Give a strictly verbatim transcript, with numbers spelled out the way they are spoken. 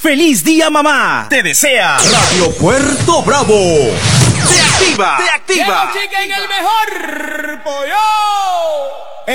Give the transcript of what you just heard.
¡Feliz día, mamá! Te desea Radio Puerto Bravo. Te activa, te activa. Llegó, chica, en el mejor pollo.